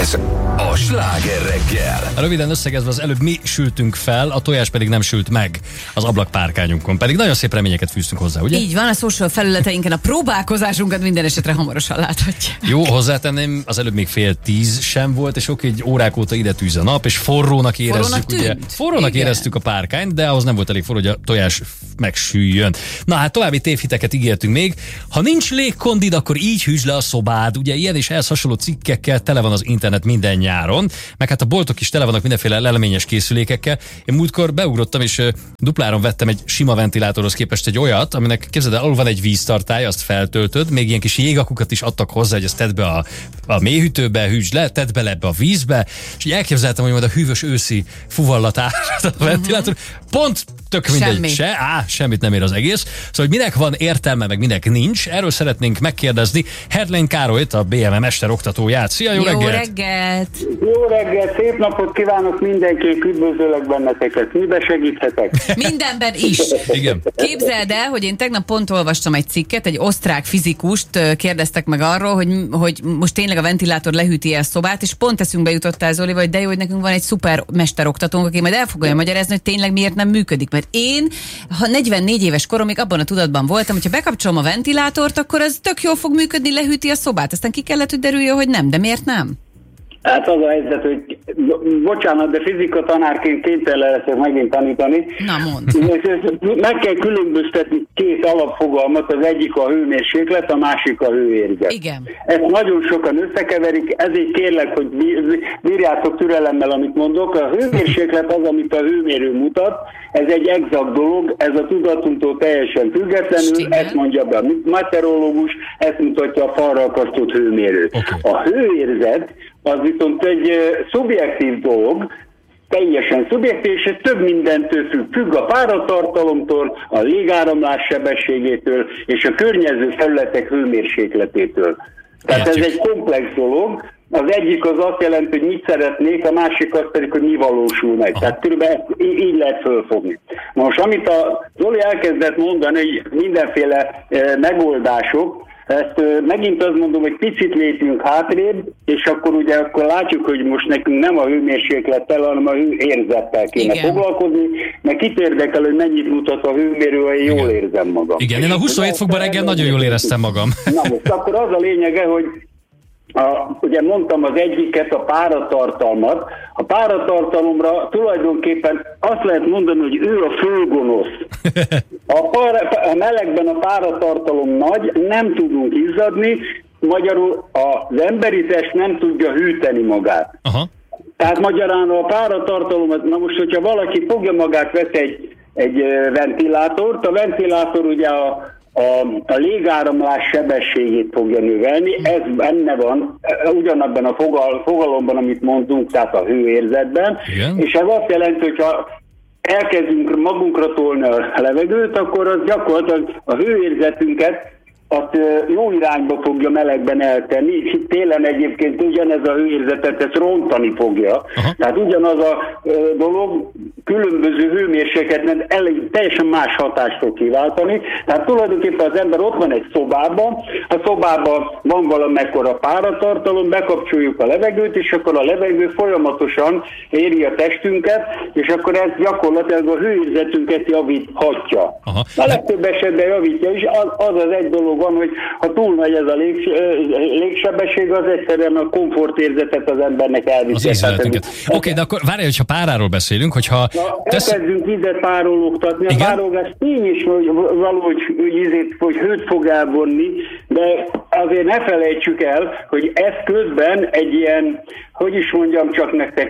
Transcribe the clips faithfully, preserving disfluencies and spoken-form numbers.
Ez a Sláger reggel. Röviden összegezve, az előbb mi sültünk fel, a tojás pedig nem sült meg az ablakpárkányunkon. Pedig nagyon szép reményeket fűztünk hozzá, ugye? Így van, a social felületeinken a próbálkozásunkat minden esetre hamarosan láthatja. Jó, hozzátenném, az előbb még fél tíz sem volt, és oké, egy órák óta ide tűz a nap, és forrónak érezzük, forrónak ugye? Forrónak Igen. éreztük a párkányt, de ahhoz nem volt elég forró, hogy a tojás megsüljön. Na hát további tévhiteket ígértünk még. Ha nincs légkondid, akkor így hűtsd le a szobád. Ugye ilyen és ehhez hasonló cikkekkel tele van az internet minden nyáron, meg hát a boltok is tele vannak mindenféle leleményes készülékekkel. Én múltkor beugrottam, és uh, dupláron vettem egy sima ventilátorhoz képest egy olyat, aminek képzeld el, alul van egy víztartály, azt feltöltöd, még ilyen kis jégakukat is adtak hozzá, hogy ezt tedd be a, a mélyhűtőbe, hűtsd le, tedd bele ebbe a vízbe, és így elképzeltem, hogy majd a hűvös őszi fuvallatát a ventilátor, pont tök mindegy, Semmi. se, á, semmit nem ér az egész. Szóval, hogy minek van értelme, meg minek nincs, erről szeretnénk megkérdezni Hertlein Károlyt, a bé em e mesteroktatóját. Szia, jó, Jó reggelt! reggelt! Jó reggelt, szép napot kívánok mindenkinek, üdvözöllek benneteket. Mibe segíthetek? Mindenben is. Igen. Képzeld el, hogy én tegnap pont olvastam egy cikket, egy osztrák fizikust ö, kérdeztek meg arról, hogy, hogy most tényleg a ventilátor lehűti el a szobát, és pont eszünkbe jutottál, Zoli, hogy de jó, hogy nekünk van egy szuper mesteroktatónk, aki majd el fogja magyarázni, hogy tényleg miért nem működik. Mert én, ha negyvennégy éves koromig abban a tudatban voltam, hogyha bekapcsolom a ventilátort, akkor az tök jól fog működni, lehűti a szobát. Aztán ki kellett, hogy derüljön, hogy nem. De miért nem? Hát az a helyzet, hogy bocsánat, de fizika tanárként kénytelen leszek megint tanítani. Na mondd. Meg kell különböztetni két alapfogalmat, az egyik a hőmérséklet, a másik a hőérzet. Igen. Ezt nagyon sokan összekeverik, ezért kérlek, hogy bírjátok türelemmel, amit mondok. A hőmérséklet az, amit a hőmérő mutat, ez egy exakt dolog, ez a tudatunktól teljesen függetlenül, Stimmel. ezt mondja be a meteorológus, ezt mutatja a falra akasztott hőmérő. Okay. A hőérzet az viszont egy uh, szubjektív dolog, teljesen szubjektív, és ez több mindentől függ. Függ a páratartalomtól, a légáramlás sebességétől, és a környező felületek hőmérsékletétől. Tehát ez egy komplex dolog. Az egyik az azt jelenti, hogy mit szeretnék, a másik az pedig, hogy mi valósul meg. Aha. Tehát körülbelül így, így lehet fölfogni. Most, amit a Zoli elkezdett mondani, hogy mindenféle e, megoldások, ezt e, megint azt mondom, hogy picit lépjünk hátrébb, és akkor ugye akkor látjuk, hogy most nekünk nem a hőmérséklettel, hanem a hőérzettel kéne Igen. foglalkozni, mert kit érdekel, hogy mennyit mutat a hőmérő, ha én Igen. jól érzem magam. Igen, én a huszonhét fokban reggel nagyon jól éreztem magam. Na most akkor az a lényege, hogy A, ugye mondtam az egyiket, a páratartalmat. A páratartalomra tulajdonképpen azt lehet mondani, hogy ő a főgonosz. A, para, a melegben a páratartalom nagy, nem tudunk izzadni, magyarul az emberi test nem tudja hűteni magát. Aha. Tehát magyarán a páratartalomat, na most, hogyha valaki fogja magát, vesz egy, egy ventilátort, a ventilátor ugye a A, a légáramlás sebességét fogja növelni, ez benne van ugyanabban a fogal, fogalomban, amit mondtunk, tehát a hőérzetben, Igen. És ez azt jelenti, hogy ha elkezdünk magunkra tolni a levegőt, akkor az gyakorlatilag a hőérzetünket azt jó irányba fogja melegben eltenni, és télen egyébként ugyanez a hőérzetet ezt rontani fogja. Aha. Tehát ugyanaz a dolog különböző hőmérsékleten elég teljesen más hatást fog kiváltani. Tehát tulajdonképpen az ember ott van egy szobában, a szobában van valamekkora páratartalom, bekapcsoljuk a levegőt, és akkor a levegő folyamatosan éri a testünket, és akkor ez gyakorlatilag a hőérzetünket javíthatja. Aha. A legtöbb esetben javítja, és az az, az egy dolog van, hogy ha túl nagy ez a lég, légsebesség, az egyszerűen a komfortérzetet az embernek elviszi. Az ízletünket. Oké, okay, de akkor várj, hogyha páráról beszélünk, hogyha... Na, tesz... elkezdünk vizet párologtatni. A Igen? párolgás tény is, hogy valahogy ízét, hogy hőt fog elvonni, de azért ne felejtsük el, hogy ez közben egy ilyen, hogy is mondjam csak nektek,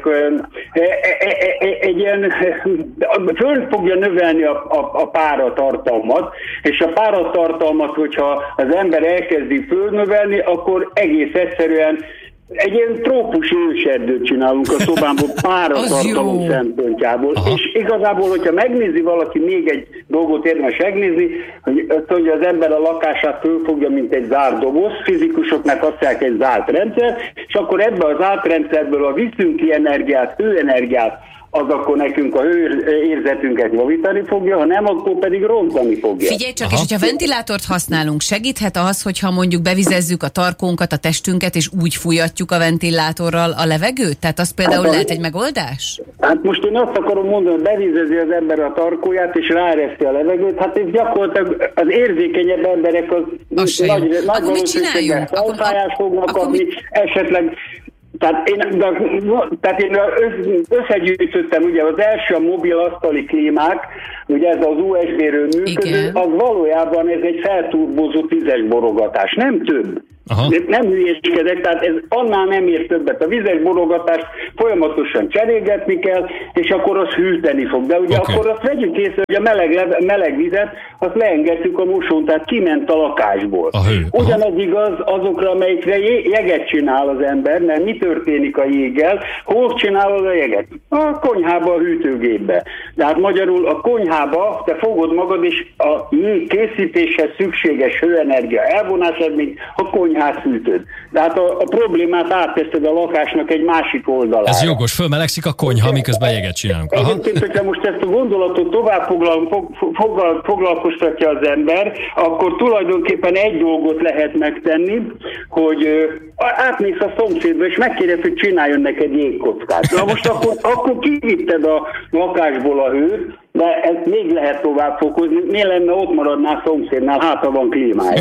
egy ilyen, föl fogja növelni a, a, a páratartalmat, és a páratartalmat, hogyha az ember elkezdi fölnövelni, akkor egész egyszerűen egy ilyen trópusi őserdőt csinálunk a szobámból páratartalom szempontjából. Aha. És igazából, hogyha megnézi valaki, még egy dolgot érdemes megnézni, hogy, hogy az ember a lakását fölfogja, mint egy zárt doboz, fizikusoknak azt mondják, egy zárt rendszer, és akkor ebbe a zárt rendszerből a viszünki energiát, hőenergiát, az akkor nekünk a hőérzetünket javítani fogja, ha nem, akkor pedig rontani fogja. Figyelj csak, Aha. és hogyha ventilátort használunk, segíthet az, hogyha mondjuk bevizezzük a tarkónkat, a testünket, és úgy fújatjuk a ventilátorral a levegőt? Tehát az például hát, lehet egy megoldás? Hát most én azt akarom mondani, hogy bevizezi az ember a tarkóját, és ráereszti a levegőt. Hát ez gyakorlatilag az érzékenyebb emberek az, az nagy, nagy valószínűséggel felfájást fognak akkor kapni, mit? esetleg. Tehát én, de, tehát én összegyűjtöttem, ugye az első a mobil asztali klímák, ugye ez az u es bé-ről működő, Igen. az valójában ez egy felturbozott vizes borogatás, nem több. Aha. Nem hülyéskedek, tehát ez annál nem ér többet. A vizes borogatást folyamatosan cserélgetni kell, és akkor az hűteni fog. De ugye okay. akkor azt vegyük észre, hogy a meleg, meleg vizet, azt leengedtük a mosón, tehát kiment a lakásból. A Ugyanez igaz azokra, amelyikre jeget csinál az ember, mert mi történik a jéggel, hol csinálod a jeget? A konyhába, a hűtőgépbe. De hát magyarul a konyhába te fogod magad, és a jég készítéshez szükséges hőenergia elvonását még a konyhába hát hűtöd. Tehát a, a problémát átteszed a lakásnak egy másik oldalára. Ez jogos, fölmelegszik a konyha, miközben jeget csinálunk. Aha. Egyébként, hogyha most ezt a gondolatot tovább foglal, foglal, foglalkoztatja az ember, akkor tulajdonképpen egy dolgot lehet megtenni, hogy uh, átmész a szomszédba, és megkérdez, hogy csináljon neked jégkockát. Na most akkor, akkor kivitted a lakásból a hőt, de ezt még lehet tovább fokozni. Mi lenne, ott maradnál szomszédnál, hát ha van klímája.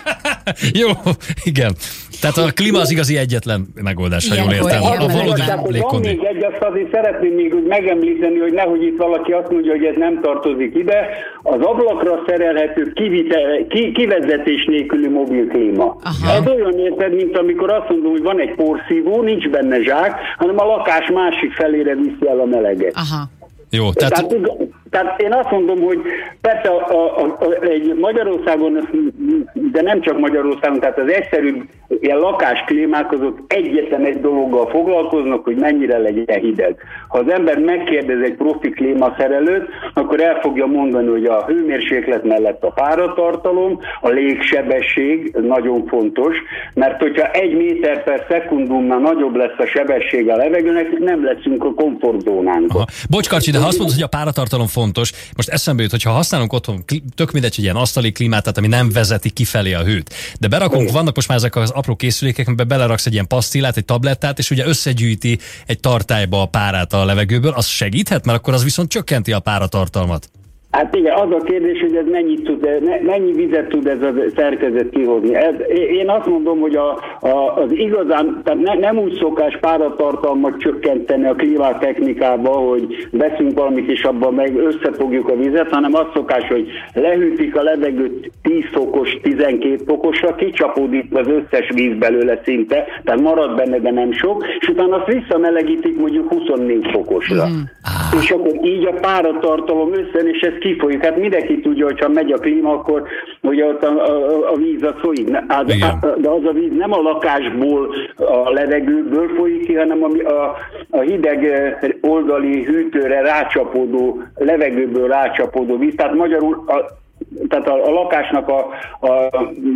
Jó, igen. Tehát a klíma az igazi egyetlen megoldás, ha jól értem. A valódi légkondi. Van még egy, azt azért szeretném még úgy megemlíteni, hogy nehogy itt valaki azt mondja, hogy ez nem tartozik ide. Az ablakra szerelhető kivite, ki, kivezetés nélküli mobil klíma. Aha. Ez olyan érted, mint amikor azt mondom, hogy van egy porszívó, nincs benne zsák, hanem a lakás másik felére viszi el a meleget. Aha. Jó, tehát... tehát Tehát én azt mondom, hogy persze a, a, a, egy Magyarországon, de nem csak Magyarországon, tehát az egyszerűbb ilyen lakásklímák azok egyetlen egy dologgal foglalkoznak, hogy mennyire legyen hideg. Ha az ember megkérdez egy profi klímaszerelőt, akkor el fogja mondani, hogy a hőmérséklet mellett a páratartalom, a légsebesség nagyon fontos, mert hogyha egy méter per szekundumnál nagyobb lesz a sebesség a levegőnek, nem leszünk a komfortzónánkban. Bocs, Karcsi, de ha azt mondod, hogy a páratartalom fontos, most eszembe jut, hogyha használunk otthon, tök mindegy, hogy ilyen asztali klímát, tehát ami nem vezeti kifelé a hőt. De berakunk, Igen. vannak most már ezek az apró készülékek, amiben beleraksz egy ilyen pasztillát, egy tablettát, és ugye összegyűjti egy tartályba a párát a levegőből, az segíthet, mert akkor az viszont csökkenti a páratartalmat. Hát igen, az a kérdés, hogy ez mennyit tud, mennyi vizet tud ez a szerkezet kihozni. Ez, én azt mondom, hogy a, a, az igazán, tehát ne, nem úgy szokás páratartalmat csökkenteni a klímatechnikába, hogy veszünk valamit és abban meg összefogjuk a vizet, hanem az szokás, hogy lehűtik a levegőt tíz fokos, tizenkét fokosra, kicsapódik az összes víz belőle szinte, tehát marad benne, de nem sok, és utána azt visszamelegítik mondjuk huszonnégy fokosra. Mm. És akkor így a páratartalom összen, és ez kifolyik. Hát mindenki tudja, hogyha megy a klíma, akkor ugye ott a, a, a víz az folyik. Az, de az a víz nem a lakásból, a levegőből folyik ki, hanem a, a, a hideg oldali hűtőre rácsapódó, levegőből rácsapódó víz. Tehát magyarul a Tehát a, a lakásnak a, a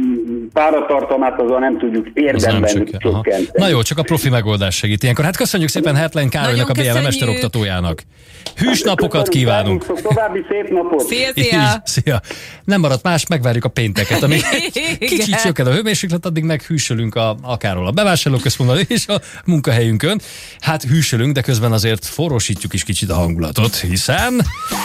páratartalmát azzal nem tudjuk érdemben csökkenteni. Na jó, csak a profi megoldás segít ilyenkor. Hát köszönjük szépen Hertlein Károlynak, a bé em mesteroktatójának. Hűs napokat kívánunk! További szép napot! Szia, szia! Szia! Nem maradt más, megvárjuk a pénteket, amíg kicsit csökken a hőmérséklet, addig meghűsölünk a, akárhol a bevásárlóközpontban és a munkahelyünkön. Hát hűsölünk, de közben azért forrósítjuk is kicsit a hangulatot, hiszen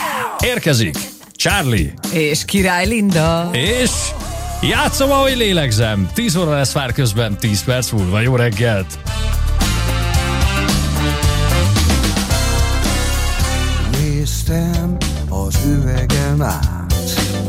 érkezik Charlie. És Király Linda. És játszom, ahogy lélegzem. tíz óra lesz vár közben, tíz perc múlva. Jó reggelt! Néztem az üvegen át,